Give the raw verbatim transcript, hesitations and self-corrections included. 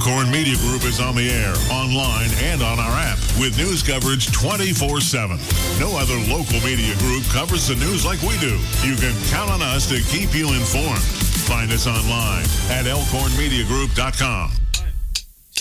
Elkhorn Media Group is on the air, online, and on our app with news coverage twenty-four seven. No other local media group covers the news like we do. You can count on us to keep you informed. Find us online at elkhorn media group dot com.